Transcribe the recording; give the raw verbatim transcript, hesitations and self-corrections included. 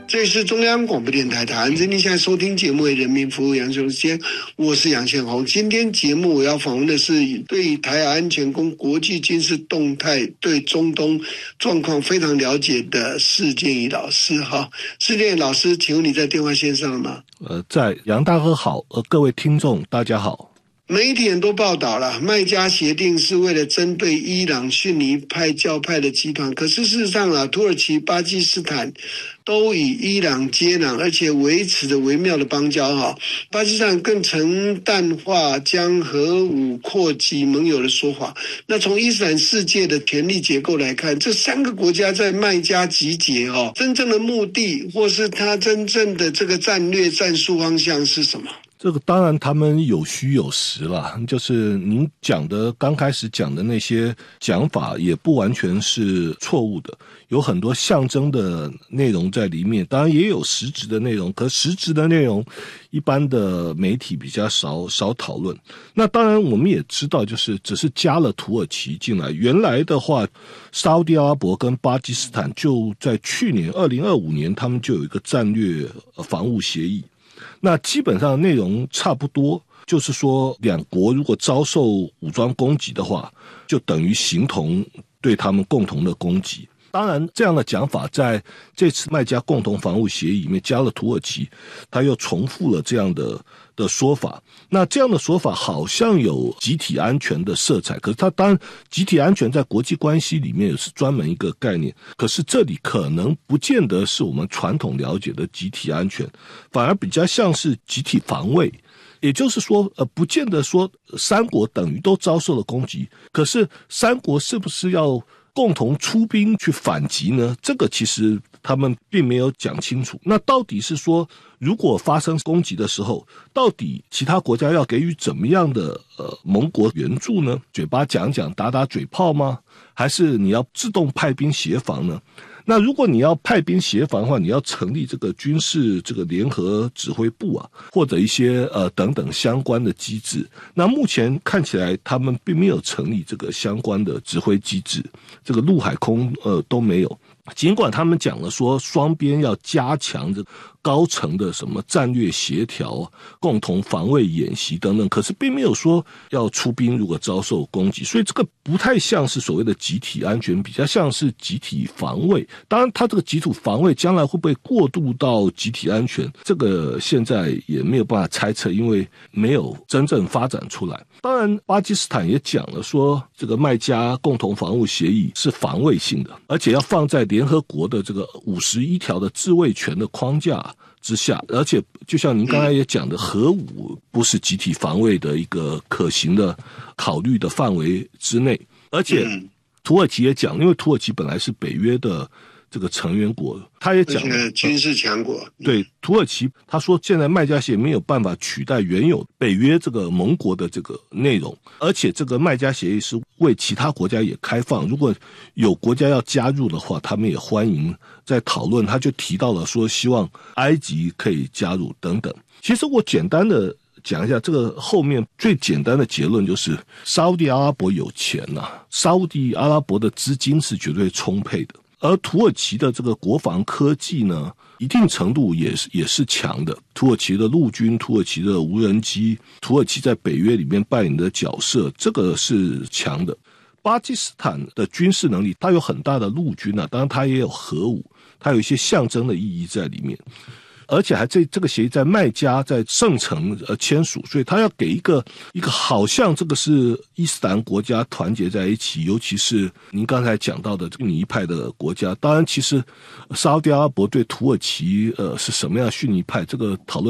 这是中央广播电台台湾之音，现在收听节目为人民服务杨雄先，我是杨宪宏。今天节目我要访问的是对台海安全跟国际军事动态、对中东状况非常了解的施建义老师。哈，施建义老师，请问你在电话线上吗？ 呃，在。杨大哥好，呃，各位听众大家好。 媒体很多报道了，麦加协定是为了针对伊朗逊尼派教派的集团，可是事实上啊，土耳其、巴基斯坦都与伊朗接壤，而且维持着微妙的邦交哈。巴基斯坦更曾淡化将核武扩及盟友的说法。那从伊斯兰世界的权力结构来看，这三个国家在麦加集结哈，真正的目的或是它真正的这个战略战术方向是什么？ 这个当然他们有虚有实啦，就是您讲的刚开始讲的那些讲法也不完全是错误的，有很多象征的内容在里面，当然也有实质的内容，可实质的内容一般的媒体比较少少讨论。那当然我们也知道，就是只是加了土耳其进来，原来的话沙烏地阿拉伯跟巴基斯坦就在去年二零二五年他们就有一个战略防务协议，那基本上内容差不多，就是说两国如果遭受武装攻击的话，就等于形同对他们共同的攻击。当然这样的讲法在这次麦加共同防务协议里面加了土耳其，他又重复了这样的的说法。那这样的说法好像有集体安全的色彩，可是它当然集体安全在国际关系里面也是专门一个概念，可是这里可能不见得是我们传统了解的集体安全，反而比较像是集体防卫。也就是说呃，不见得说三国等于都遭受了攻击，可是三国是不是要共同出兵去反击呢？这个其实他们并没有讲清楚。那到底是说，如果发生攻击的时候，到底其他国家要给予怎么样的呃盟国援助呢？嘴巴讲讲打打嘴炮吗？还是你要自动派兵协防呢？那如果你要派兵协防的话，你要成立这个军事这个联合指挥部啊，或者一些呃等等相关的机制。那目前看起来他们并没有成立这个相关的指挥机制，这个陆海空呃都没有。尽管他们讲了说双边要加强这高层的什么战略协调、共同防卫演习等等，可是并没有说要出兵如果遭受攻击，所以这个不太像是所谓的集体安全，比较像是集体防卫。当然它这个集体防卫将来会不会过渡到集体安全，这个现在也没有办法猜测，因为没有真正发展出来。当然巴基斯坦也讲了说，这个麦加共同防务协议是防卫性的，而且要放在联合国的这个五十一条的自卫权的框架之下，而且就像您刚才也讲的，核武不是集体防卫的一个可行的考虑的范围之内。而且土耳其也讲，因为土耳其本来是北约的这个成员国，他也讲了军事强国。 对土耳其，他说现在麦加协议没有办法取代原有北约这个盟国的这个内容，而且这个麦加协议是为其他国家也开放，如果有国家要加入的话，他们也欢迎在讨论。他就提到了说希望埃及可以加入等等。其实我简单的讲一下，这个后面最简单的结论就是沙烏地阿拉伯有钱呐、啊，沙烏地阿拉伯的资金是绝对充沛的。而土耳其的这个国防科技呢，一定程度也是也是强的。土耳其的陆军、土耳其的无人机、土耳其在北约里面扮演的角色，这个是强的。巴基斯坦的军事能力，它有很大的陆军啊，当然它也有核武，它有一些象征的意义在里面。而且还这这个协议在麦加在圣城呃签署，所以他要给一个一个好像这个是伊斯兰国家团结在一起，尤其是您刚才讲到的逊尼派的国家。当然，其实沙烏地阿拉伯对土耳其呃是什么样逊尼派，这个讨论